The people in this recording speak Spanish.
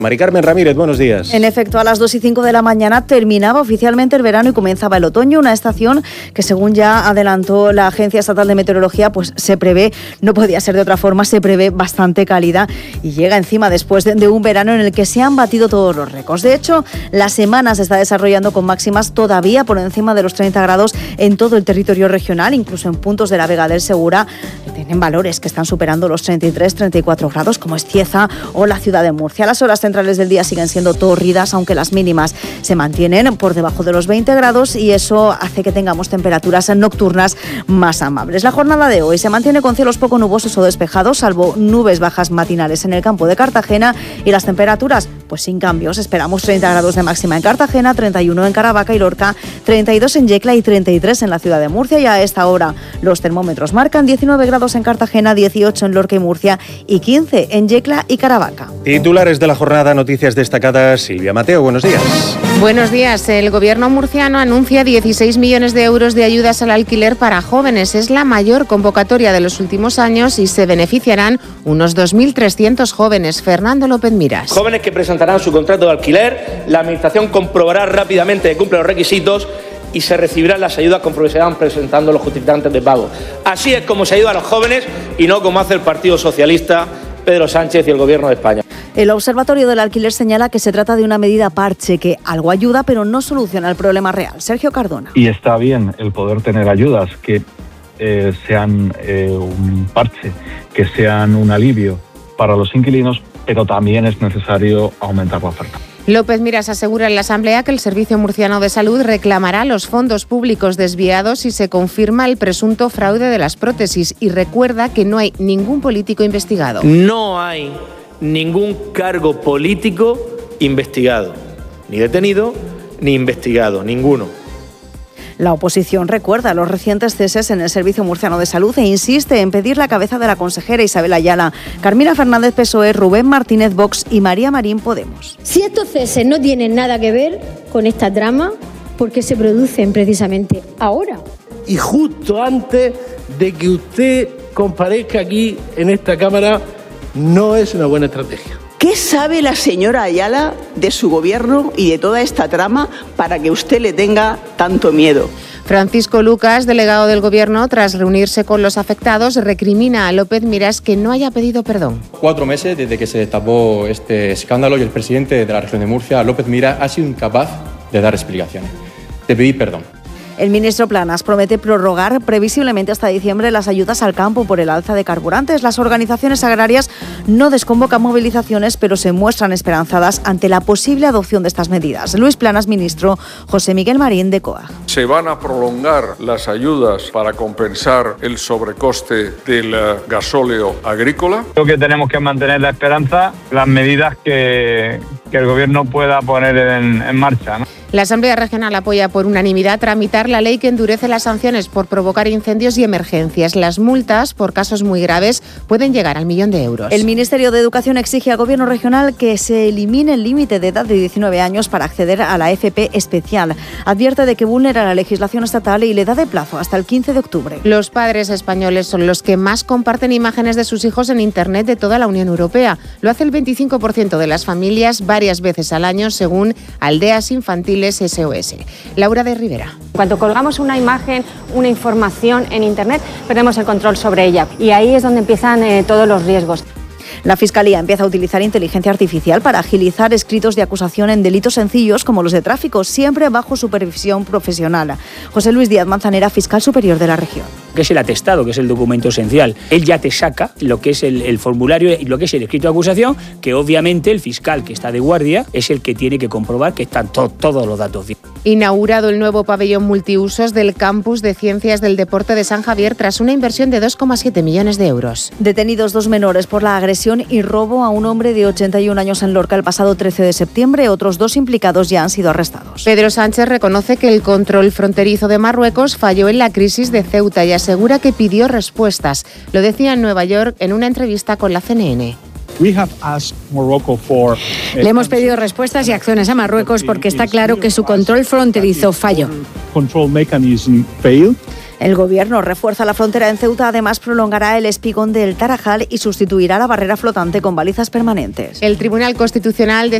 Mari Carmen Ramírez, buenos días. En efecto, a las 2:05 de la mañana terminaba oficialmente el verano y comenzaba el otoño, una estación que, según ya adelantó la Agencia Estatal de Meteorología, pues se prevé, no podía ser de otra forma, se prevé bastante cálida y llega encima después de un verano en el que se han batido todos los récords. De hecho, la semana se está desarrollando con máximas todavía por encima de los 30 grados en todo el territorio regional, incluso en puntos de la Vega del Segura, que tienen valores que están superando los 33-34 grados, como es Cieza o la ciudad de Murcia. Las horas centrales del día siguen siendo tórridas, aunque las mínimas se mantienen por debajo de los 20 grados y eso hace que tengamos temperaturas nocturnas más amables. La jornada de hoy se mantiene con cielos poco nubosos o despejados, salvo nubes bajas matinales en el campo de Cartagena, y las temperaturas, pues sin cambios. Esperamos 30 grados de máxima en Cartagena, 31 en Caravaca y Lorca, 32 en Yecla y 33 en la ciudad de Murcia. Y a esta hora los termómetros marcan 19 grados en Cartagena, 18 en Lorca y Murcia y 15 en Yecla y Caravaca. Titulares de la jornada, noticias destacadas. Silvia Mateo, buenos días. Buenos días. El gobierno murciano anuncia 16 millones de euros de ayudas al alquiler para jóvenes. Es la mayor convocatoria de los últimos años y se beneficiarán unos 2.300 jóvenes. Fernando López Miras. Jóvenes que presentarán su contrato de alquiler, la administración comprobará rápidamente que cumple los requisitos y se recibirán las ayudas conforme se van presentando los justificantes de pago. Así es como se ayuda a los jóvenes y no como hace el Partido Socialista, Pedro Sánchez y el Gobierno de España. El Observatorio del Alquiler señala que se trata de una medida parche que algo ayuda, pero no soluciona el problema real. Sergio Cardona. Y está bien el poder tener ayudas que sean un parche, que sean un alivio para los inquilinos, pero también es necesario aumentar la oferta. López Miras asegura en la Asamblea que el Servicio Murciano de Salud reclamará los fondos públicos desviados si se confirma el presunto fraude de las prótesis y recuerda que no hay ningún político investigado. No hay ningún cargo político investigado, ni detenido, ni investigado, ninguno. La oposición recuerda los recientes ceses en el Servicio Murciano de Salud e insiste en pedir la cabeza de la consejera Isabel Ayala, Carmina Fernández PSOE, Rubén Martínez Vox y María Marín Podemos. Si estos ceses no tienen nada que ver con esta trama, ¿por qué se producen precisamente ahora? Y justo antes de que usted comparezca aquí en esta Cámara, no es una buena estrategia. ¿Qué sabe la señora Ayala de su gobierno y de toda esta trama para que usted le tenga tanto miedo? Francisco Lucas, delegado del Gobierno, tras reunirse con los afectados, recrimina a López Miras que no haya pedido perdón. 4 meses desde que se destapó este escándalo y el presidente de la región de Murcia, López Miras, ha sido incapaz de dar explicaciones, de pedir perdón. El ministro Planas promete prorrogar previsiblemente hasta diciembre las ayudas al campo por el alza de carburantes. Las organizaciones agrarias no desconvocan movilizaciones, pero se muestran esperanzadas ante la posible adopción de estas medidas. Luis Planas, ministro. José Miguel Marín, de COAG. Se van a prolongar las ayudas para compensar el sobrecoste del gasóleo agrícola. Creo que tenemos que mantener la esperanza, las medidas que el Gobierno pueda poner en marcha, ¿no? La Asamblea Regional apoya por unanimidad tramitar la ley que endurece las sanciones por provocar incendios y emergencias. Las multas por casos muy graves pueden llegar al 1.000.000 de euros. El Ministerio de Educación exige al Gobierno regional que se elimine el límite de edad de 19 años para acceder a la FP especial. Advierte de que vulnera la legislación estatal y le da de plazo hasta el 15 de octubre. Los padres españoles son los que más comparten imágenes de sus hijos en Internet de toda la Unión Europea. Lo hace el 25% de las familias varias veces al año, según Aldeas Infantiles SOS. Laura de Rivera. Cuando colgamos una imagen, una información en Internet, perdemos el control sobre ella y ahí es donde empiezan todos los riesgos. La Fiscalía empieza a utilizar inteligencia artificial para agilizar escritos de acusación en delitos sencillos como los de tráfico, siempre bajo supervisión profesional. José Luis Díaz Manzanera, fiscal superior de la región. Que es el atestado, que es el documento esencial. Él ya te saca lo que es el formulario y lo que es el escrito de acusación, que obviamente el fiscal que está de guardia es el que tiene que comprobar que están todos los datos bien. Inaugurado el nuevo pabellón multiusos del Campus de Ciencias del Deporte de San Javier tras una inversión de 2,7 millones de euros. Detenidos 2 menores por la agresión y robo a un hombre de 81 años en Lorca el pasado 13 de septiembre. Otros 2 implicados ya han sido arrestados. Pedro Sánchez reconoce que el control fronterizo de Marruecos falló en la crisis de Ceuta y asegura que pidió respuestas. Lo decía en Nueva York en una entrevista con la CNN. Le hemos pedido respuestas y acciones a Marruecos porque está claro que su control fronterizo falló. El gobierno refuerza la frontera en Ceuta, además prolongará el espigón del Tarajal y sustituirá la barrera flotante con balizas permanentes. El Tribunal Constitucional